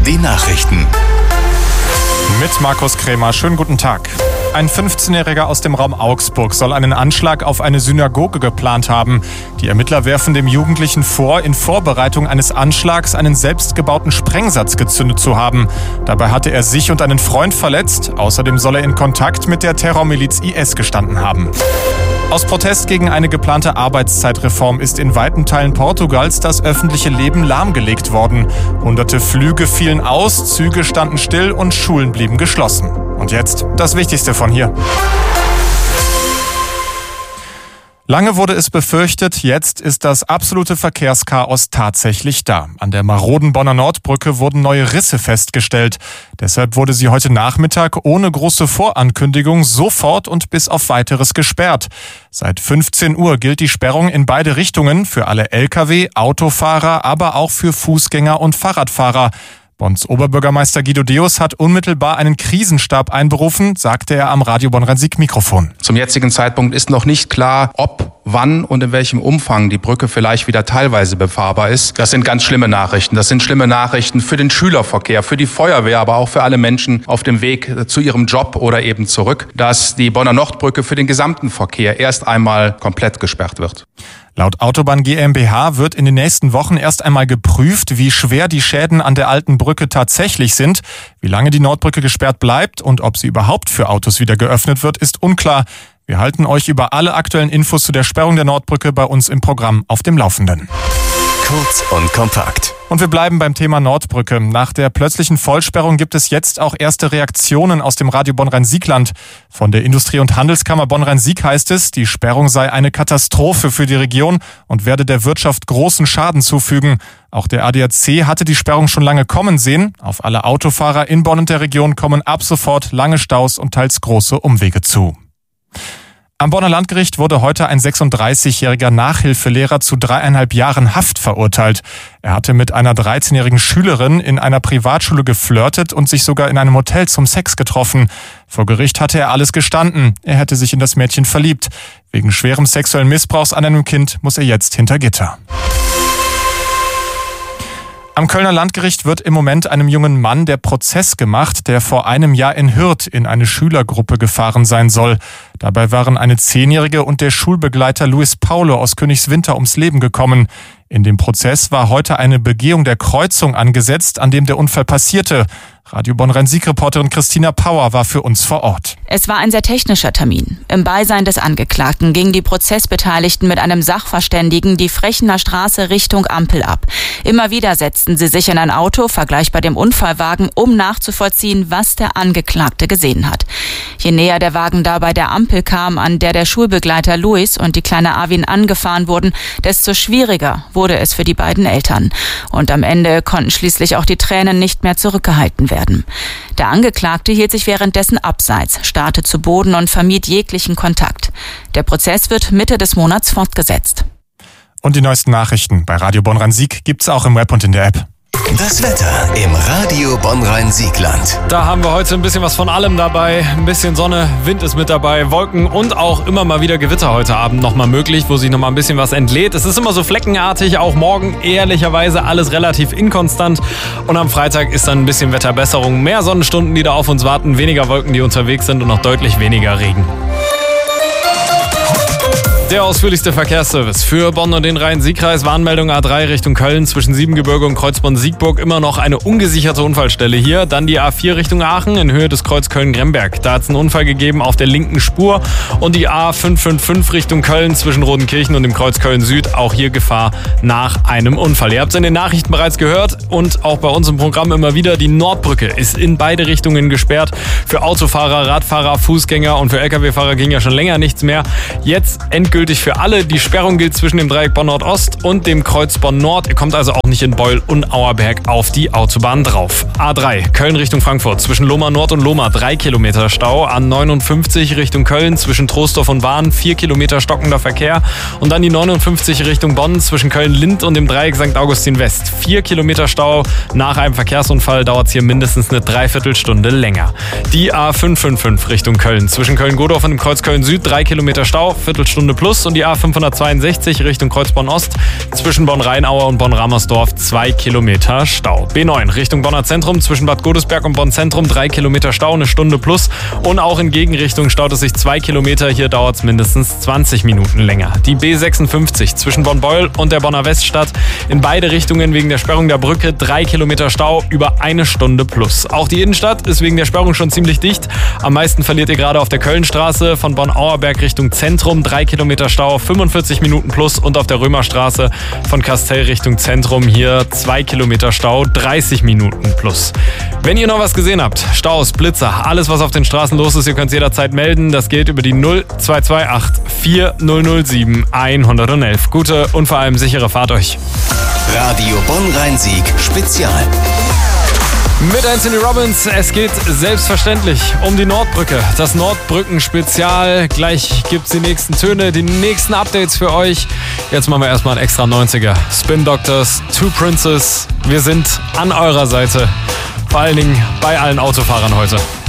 Die Nachrichten. Mit Markus Krämer. Schönen guten Tag. Ein 15-Jähriger aus dem Raum Augsburg soll einen Anschlag auf eine Synagoge geplant haben. Die Ermittler werfen dem Jugendlichen vor, in Vorbereitung eines Anschlags einen selbstgebauten Sprengsatz gezündet zu haben. Dabei hatte er sich und einen Freund verletzt. Außerdem soll er in Kontakt mit der Terrormiliz IS gestanden haben. Aus Protest gegen eine geplante Arbeitszeitreform ist in weiten Teilen Portugals das öffentliche Leben lahmgelegt worden. Hunderte Flüge fielen aus, Züge standen still und Schulen blieben geschlossen. Und jetzt das Wichtigste von hier. Lange wurde es befürchtet, jetzt ist das absolute Verkehrschaos tatsächlich da. An der maroden Bonner Nordbrücke wurden neue Risse festgestellt. Deshalb wurde sie heute Nachmittag ohne große Vorankündigung sofort und bis auf Weiteres gesperrt. Seit 15 Uhr gilt die Sperrung in beide Richtungen für alle Lkw, Autofahrer, aber auch für Fußgänger und Fahrradfahrer. Bonns Oberbürgermeister Guido Deus hat unmittelbar einen Krisenstab einberufen, sagte er am Radio Bonn-Rhein-Sieg-Mikrofon. Zum jetzigen Zeitpunkt ist noch nicht klar, ob, wann und in welchem Umfang die Brücke vielleicht wieder teilweise befahrbar ist. Das sind ganz schlimme Nachrichten. Das sind schlimme Nachrichten für den Schülerverkehr, für die Feuerwehr, aber auch für alle Menschen auf dem Weg zu ihrem Job oder eben zurück, dass die Bonner Nordbrücke für den gesamten Verkehr erst einmal komplett gesperrt wird. Laut Autobahn GmbH wird in den nächsten Wochen erst einmal geprüft, wie schwer die Schäden an der alten Brücke tatsächlich sind. Wie lange die Nordbrücke gesperrt bleibt und ob sie überhaupt für Autos wieder geöffnet wird, ist unklar. Wir halten euch über alle aktuellen Infos zu der Sperrung der Nordbrücke bei uns im Programm auf dem Laufenden. Kurz und kompakt. Und wir bleiben beim Thema Nordbrücke. Nach der plötzlichen Vollsperrung gibt es jetzt auch erste Reaktionen aus dem Radio Bonn-Rhein-Sieg-Land. Von der Industrie- und Handelskammer Bonn-Rhein-Sieg heißt es, die Sperrung sei eine Katastrophe für die Region und werde der Wirtschaft großen Schaden zufügen. Auch der ADAC hatte die Sperrung schon lange kommen sehen. Auf alle Autofahrer in Bonn und der Region kommen ab sofort lange Staus und teils große Umwege zu. Am Bonner Landgericht wurde heute ein 36-jähriger Nachhilfelehrer zu 3,5 Jahren Haft verurteilt. Er hatte mit einer 13-jährigen Schülerin in einer Privatschule geflirtet und sich sogar in einem Hotel zum Sex getroffen. Vor Gericht hatte er alles gestanden. Er hätte sich in das Mädchen verliebt. Wegen schwerem sexuellen Missbrauchs an einem Kind muss er jetzt hinter Gitter. Am Kölner Landgericht wird im Moment einem jungen Mann der Prozess gemacht, der vor einem Jahr in Hürth in eine Schülergruppe gefahren sein soll. Dabei waren eine 10-Jährige und der Schulbegleiter Luis Paulo aus Königswinter ums Leben gekommen. In dem Prozess war heute eine Begehung der Kreuzung angesetzt, an dem der Unfall passierte. Radio Bonn-Rhein-Sieg-Reporterin Christina Pauer war für uns vor Ort. Es war ein sehr technischer Termin. Im Beisein des Angeklagten gingen die Prozessbeteiligten mit einem Sachverständigen die Frechener Straße Richtung Ampel ab. Immer wieder setzten sie sich in ein Auto, vergleichbar dem Unfallwagen, um nachzuvollziehen, was der Angeklagte gesehen hat. Je näher der Wagen dabei der Ampel kam, an der der Schulbegleiter Luis und die kleine Arvin angefahren wurden, desto schwieriger wurde es für die beiden Eltern. Und am Ende konnten schließlich auch die Tränen nicht mehr zurückgehalten werden. Der Angeklagte hielt sich währenddessen abseits, starrte zu Boden und vermied jeglichen Kontakt. Der Prozess wird Mitte des Monats fortgesetzt. Und die neuesten Nachrichten bei Radio Bonn-Rhein-Sieg gibt's auch im Web und in der App. Das Wetter im Radio Bonn-Rhein-Sieg-Land. Da haben wir heute ein bisschen was von allem dabei. Ein bisschen Sonne, Wind ist mit dabei, Wolken und auch immer mal wieder Gewitter heute Abend nochmal möglich, wo sich nochmal ein bisschen was entlädt. Es ist immer so fleckenartig, auch morgen ehrlicherweise alles relativ inkonstant. Und am Freitag ist dann ein bisschen Wetterbesserung. Mehr Sonnenstunden, die da auf uns warten, weniger Wolken, die unterwegs sind und noch deutlich weniger Regen. Der ausführlichste Verkehrsservice für Bonn und den Rhein-Sieg-Kreis. Warnmeldung A3 Richtung Köln zwischen Siebengebirge und Kreuzbonn-Siegburg. Immer noch eine ungesicherte Unfallstelle hier. Dann die A4 Richtung Aachen in Höhe des Kreuz Köln-Gremberg. Da hat es einen Unfall gegeben auf der linken Spur. Und die A555 Richtung Köln zwischen Rodenkirchen und dem Kreuz Köln-Süd. Auch hier Gefahr nach einem Unfall. Ihr habt es in den Nachrichten bereits gehört und auch bei uns im Programm immer wieder. Die Nordbrücke ist in beide Richtungen gesperrt. Für Autofahrer, Radfahrer, Fußgänger und für Lkw-Fahrer ging ja schon länger nichts mehr. Jetzt endgültig für alle. Die Sperrung gilt zwischen dem Dreieck Bonn Nord-Ost und dem Kreuz Bonn Nord. Ihr kommt also auch nicht in Beul und Auerberg auf die Autobahn drauf. A3 Köln Richtung Frankfurt zwischen Lohmar Nord und Lohmar 3 Kilometer Stau. A59 Richtung Köln zwischen Troisdorf und Wahn 4 Kilometer stockender Verkehr. Und dann die 59 Richtung Bonn zwischen Köln-Lind und dem Dreieck St. Augustin West. 4 Kilometer Stau. Nach einem Verkehrsunfall dauert es hier mindestens eine Dreiviertelstunde länger. Die A555 Richtung Köln zwischen Köln-Godorf und dem Kreuz Köln-Süd 3 Kilometer Stau, Viertelstunde plus. plus und die A562 Richtung Kreuzborn-Ost zwischen Bonn-Rheinaue und Bonn-Ramersdorf 2 Kilometer Stau. B9 Richtung Bonner Zentrum zwischen Bad Godesberg und Bonn-Zentrum 3 Kilometer Stau, eine Stunde plus. Und auch in Gegenrichtung staut es sich 2 Kilometer. Hier dauert es mindestens 20 Minuten länger. Die B56 zwischen Bonn-Beul und der Bonner Weststadt in beide Richtungen wegen der Sperrung der Brücke 3 Kilometer Stau, über eine Stunde plus. Auch die Innenstadt ist wegen der Sperrung schon ziemlich dicht. Am meisten verliert ihr gerade auf der Kölnstraße von Bonn-Auerberg Richtung Zentrum 3 Kilometer Stau, 45 Minuten plus und auf der Römerstraße von Kastel Richtung Zentrum hier 2 Kilometer Stau, 30 Minuten plus. Wenn ihr noch was gesehen habt, Staus, Blitzer, alles was auf den Straßen los ist, ihr könnt es jederzeit melden. Das geht über die 0228 4007 111. Gute und vor allem sichere Fahrt euch. Radio Bonn-Rhein-Sieg Spezial. Mit Anthony Robbins, es geht selbstverständlich um die Nordbrücke. Das Nordbrücken-Spezial. Gleich gibt's die nächsten Töne, die nächsten Updates für euch. Jetzt machen wir erstmal einen extra 90er. Spin Doctors, Two Princes. Wir sind an eurer Seite. Vor allen Dingen bei allen Autofahrern heute.